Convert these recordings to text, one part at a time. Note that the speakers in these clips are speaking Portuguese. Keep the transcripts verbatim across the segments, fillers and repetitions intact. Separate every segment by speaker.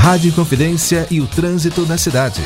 Speaker 1: Rádio Inconfidência e o trânsito na cidade.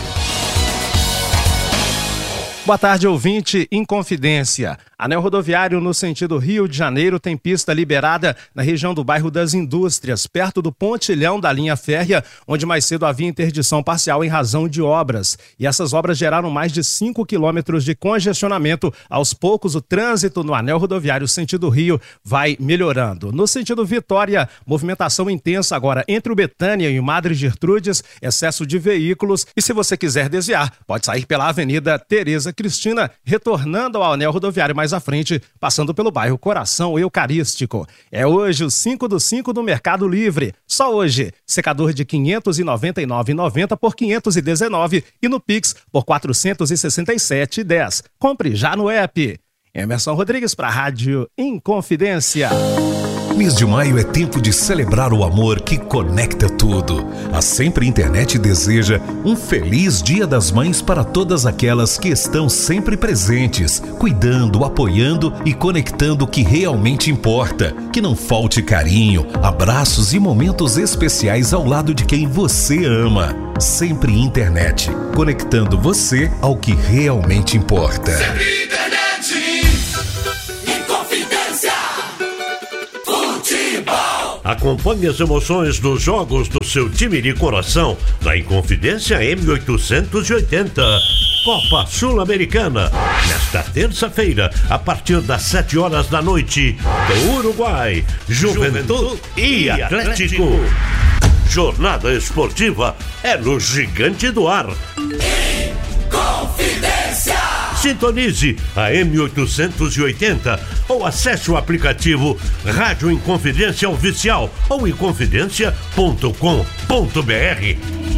Speaker 2: Boa tarde, ouvinte Inconfidência. Anel rodoviário no sentido Rio de Janeiro tem pista liberada na região do bairro das Indústrias, perto do pontilhão da linha férrea, onde mais cedo havia interdição parcial em razão de obras. E essas obras geraram mais de cinco quilômetros de congestionamento. Aos poucos, o trânsito no anel rodoviário sentido Rio vai melhorando. No sentido Vitória, movimentação intensa agora entre o Betânia e o Madre Gertrudes, excesso de veículos. E se você quiser desviar, pode sair pela Avenida Tereza Cristina, retornando ao anel rodoviário mais à frente, passando pelo bairro Coração Eucarístico. É hoje o cinco do cinco do Mercado Livre. Só hoje, secador de quinhentos e noventa e nove reais e noventa centavos por quinhentos e dezenove reais e no Pix por quatrocentos e sessenta e sete reais e dez centavos. Compre já no app. Emerson Rodrigues para a Rádio Inconfidência.
Speaker 3: Mês de maio é tempo de celebrar o amor que conecta tudo. A Sempre Internet deseja um feliz Dia das Mães para todas aquelas que estão sempre presentes, cuidando, apoiando e conectando o que realmente importa. Que não falte carinho, abraços e momentos especiais ao lado de quem você ama. Sempre Internet, conectando você ao que realmente importa.
Speaker 4: Sempre Internet.
Speaker 5: Acompanhe as emoções dos jogos do seu time de coração na Inconfidência M oitocentos e oitenta. Copa Sul-Americana. Nesta terça-feira, a partir das sete horas da noite, do Uruguai, Juventude e Atlético. Jornada esportiva é no Gigante do Ar.
Speaker 4: Inconfidência.
Speaker 5: Sintonize a M oitocentos e oitenta ou acesse o aplicativo Rádio Inconfidência Oficial ou inconfidência ponto com ponto br.